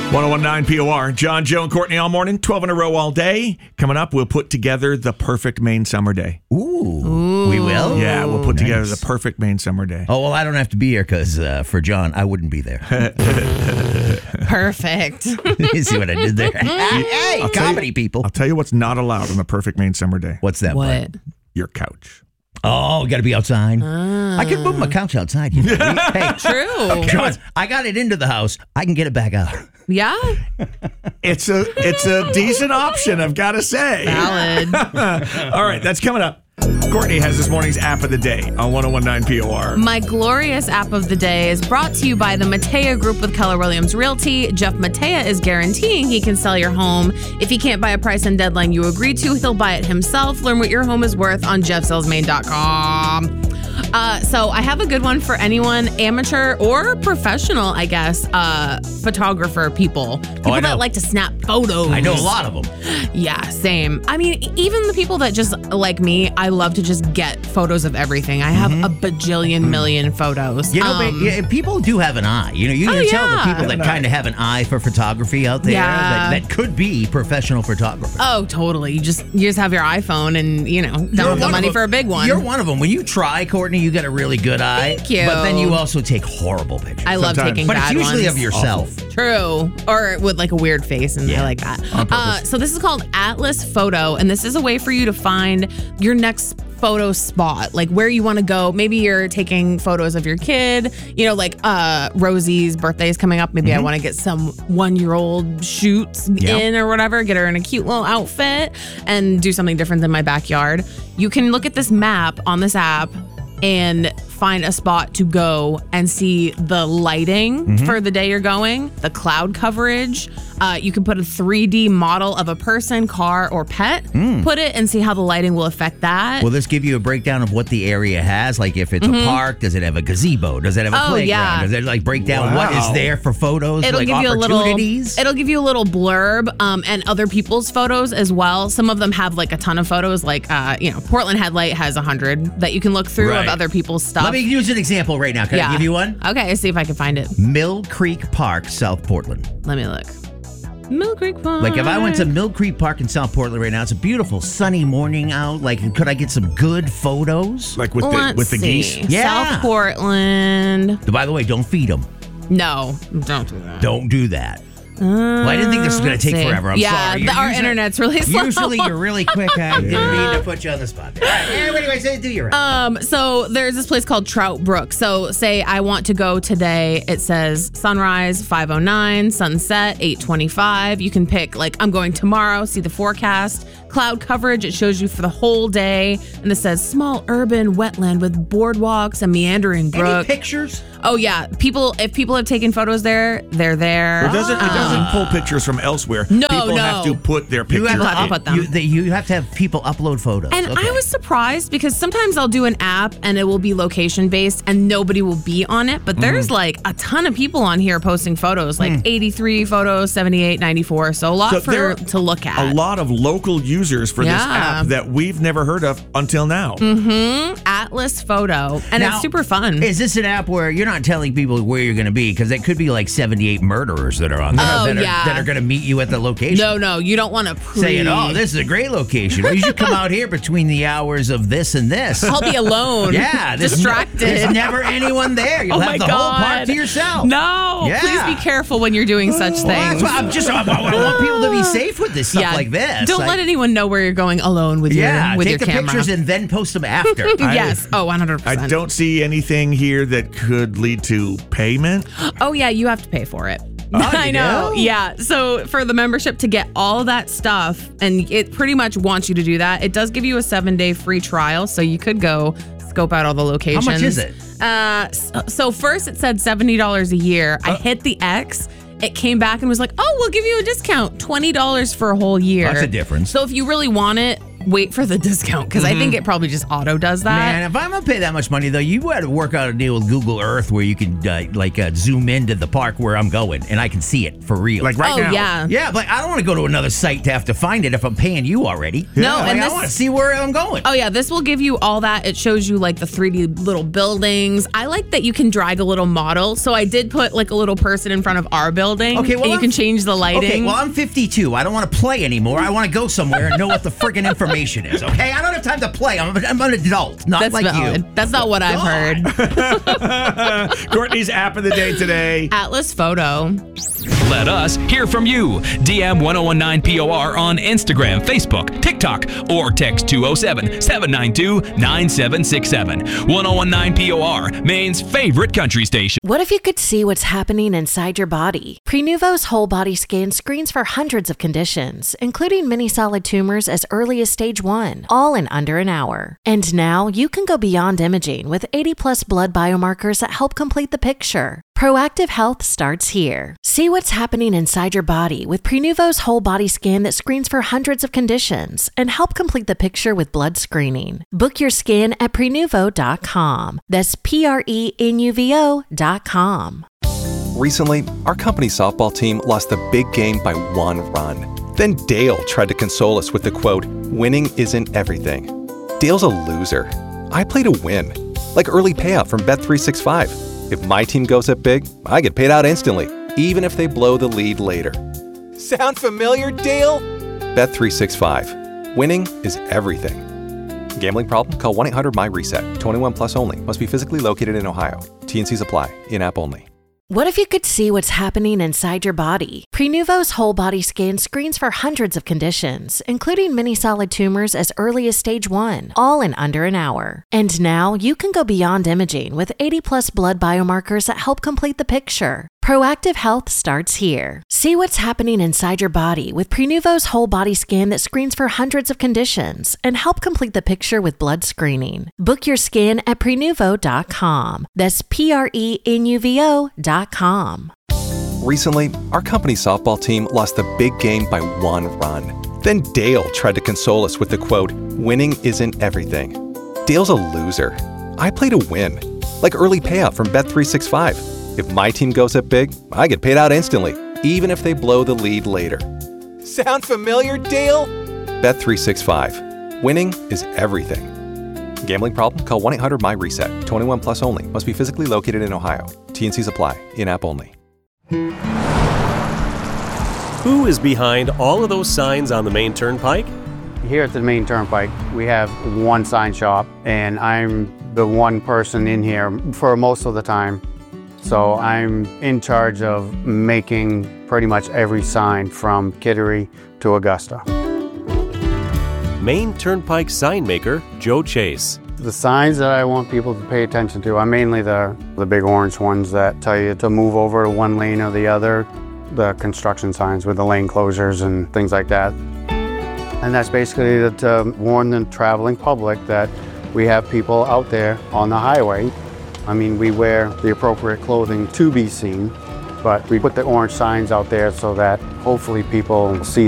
1019 POR. John, Joe, and Courtney all morning, 12 in a row all day. Coming up, we'll put together the perfect Maine summer day. Ooh. We will? Yeah, we'll put together the perfect Maine summer day. Oh, well, I don't have to be here because for John, I wouldn't be there. Perfect. You see what I did there? Hey, comedy people. I'll tell you what's not allowed on the perfect Maine summer day. What's that? What? Bud? Your couch. Oh, got to be outside. I could move my couch outside. You know. Hey, True. John, I got it into the house. I can get it back out. Yeah. It's a decent option, I've got to say. Valid. All right, that's coming up. Courtney has this morning's app of the day on 1019 POR. My glorious app of the day is brought to you by the Matea Group with Keller Williams Realty. Jeff Matea is guaranteeing he can sell your home. If he can't buy a price and deadline you agree to, he'll buy it himself. Learn what your home is worth on jeffsellsmaine.com. So I have a good one for anyone, amateur or professional, I guess, photographer people that like to snap photos. I know a lot of them. Yeah, same. I mean, even the people that just like me, I love to just get photos of everything. I have a bajillion million photos. You know, people do have an eye. You know, you can tell the people that kind of have an eye for photography out there that could be professional photographers. Oh, totally. You just have your iPhone and, don't have the money for a big one. You're one of them. When you try, Courtney, you get a really good eye. Thank you. But then you also take horrible pictures. I love taking but bad it's usually ones. of yourself. Awful. True. Or with like a weird face, and I like that. So this is called Atlas Photo, and this is a way for you to find your next photo spot, like where you want to go. Maybe you're taking photos of your kid, like Rosie's birthday is coming up. Maybe I want to get some 1-year-old shoots in or whatever, get her in a cute little outfit and do something different than my backyard. You can look at this map on this app and find a spot to go and see the lighting for the day you're going, the cloud coverage. You can put a 3D model of a person, car, or pet, put it and see how the lighting will affect that. Will this give you a breakdown of what the area has? Like if it's a park, does it have a gazebo? Does it have a playground? Yeah. Does it break down what is there for photos? It'll give you opportunities? It'll give you a little blurb and other people's photos as well. Some of them have like a ton of photos, like Portland Headlight has 100 that you can look through of other people's stuff. Let me use an example right now. Can I give you one? Okay, see if I can find it. Mill Creek Park, South Portland. Let me look. Mill Creek Park. Like if I went to Mill Creek Park in South Portland right now, it's a beautiful sunny morning out. Like, could I get some good photos? Like with the geese? Yeah. South Portland. By the way, don't feed them. No, don't do that. Don't do that. Well, I didn't think this was going to take forever. I'm sorry. Yeah, our internet's really slow. Usually you're really quick. I didn't mean to put you on the spot there. All right. Anyways, do your So there's this place called Trout Brook. So say I want to go today. It says sunrise 5:09, sunset 8:25. You can pick I'm going tomorrow, see the forecast. Cloud coverage, it shows you for the whole day. And it says small urban wetland with boardwalks and meandering brook. Any pictures? Oh, yeah. If people have taken photos there, they're there. It doesn't pull pictures from elsewhere. No, people have to put their pictures You have to put them. You have to have people upload photos. And I was surprised because sometimes I'll do an app and it will be location based and nobody will be on it. But there's a ton of people on here posting photos, 83 photos, 78, 94. So a lot to look at. A lot of local users for this app that we've never heard of until now. Atlas Photo. And Now, it's super fun. Is this an app where you're not telling people where you're going to be? Because it could be 78 murderers that are on there that are going to meet you at the location. No, you don't want to saying, this is a great location. Well, you should come out here between the hours of this and this. I'll be alone. Yeah. Distracted. There's never anyone there. You'll have the whole park to yourself. No. Yeah. Please be careful when you're doing such things. Well, I want people to be safe with this stuff like this. Don't let anyone know where you're going alone with your camera. Take the pictures and then post them after. Yes. 100%. I don't see anything here that could lead to payment. Oh, yeah. You have to pay for it. Oh, I know. Yeah. So for the membership to get all that stuff, and it pretty much wants you to do that, it does give you a 7-day free trial. So you could go scope out all the locations. How much is it? So first it said $70 a year. I hit the X. It came back and was like, we'll give you a discount, $20 for a whole year. That's a difference. So if you really want it, wait for the discount because I think it probably just auto does that. Man, if I'm going to pay that much money, though, you got to work out a deal with Google Earth where you can zoom into the park where I'm going and I can see it for real. Like right now. Yeah. Yeah, but I don't want to go to another site to have to find it if I'm paying you already. No, and I want to see where I'm going. Oh, yeah, this will give you all that. It shows you like the 3D little buildings. I like that you can drag a little model. So I did put like a little person in front of our building. Okay, well, and you can change the lighting. Okay, well, I'm 52. I don't want to play anymore. I want to go somewhere and know what the friggin' information is, okay? I don't have time to play. I'm an adult, not That's like valid. you. That's not what I've heard. Courtney's app of the day today. Atlas Photo. Let us hear from you. DM 1019POR on Instagram, Facebook, TikTok, or text 207-792-9767. 1019POR, Maine's favorite country station. What if you could see what's happening inside your body? Prenuvo's whole body scan screens for hundreds of conditions, including many solid tumors as early as stage 1, all in under an hour. And now you can go beyond imaging with 80+ blood biomarkers that help complete the picture. Proactive health starts here. See what's happening inside your body with Prenuvo's whole body scan that screens for hundreds of conditions and help complete the picture with blood screening. Book your scan at Prenuvo.com. That's Prenuvo.com. Recently, our company's softball team lost the big game by 1 run. Then Dale tried to console us with the quote, "Winning isn't everything." Dale's a loser. I play to win, like early payout from Bet365. If my team goes up big, I get paid out instantly, even if they blow the lead later. Sound familiar, Dale? Bet365. Winning is everything. Gambling problem? Call 1-800-MY-RESET. 21 plus only. Must be physically located in Ohio. T&Cs apply. In-app only. What if you could see what's happening inside your body? Prenuvo's whole body scan screens for hundreds of conditions, including many solid tumors as early as stage 1, all in under an hour. And now you can go beyond imaging with 80+ blood biomarkers that help complete the picture. Proactive health starts here. See what's happening inside your body with Prenuvo's whole body scan that screens for hundreds of conditions and help complete the picture with blood screening. Book your scan at Prenuvo.com. That's Prenuvo.com. Recently, our company's softball team lost the big game by 1 run. Then Dale tried to console us with the quote, "Winning isn't everything." Dale's a loser. I play to win, like early payout from Bet365. If my team goes up big, I get paid out instantly, even if they blow the lead later. Sound familiar, Dale? Bet365. Winning is everything. Gambling problem? Call 1-800-MY-RESET. 21 plus only. Must be physically located in Ohio. T&Cs apply. In-app only. Who is behind all of those signs on the main turnpike? Here at the main turnpike, we have one sign shop, and I'm the one person in here for most of the time. So I'm in charge of making pretty much every sign from Kittery to Augusta. Main Turnpike sign maker, Joe Chase. The signs that I want people to pay attention to are mainly the big orange ones that tell you to move over to one lane or the other. The construction signs with the lane closures and things like that. And that's basically to warn the traveling public that we have people out there on the highway. I mean, we wear the appropriate clothing to be seen, but we put the orange signs out there so that hopefully people see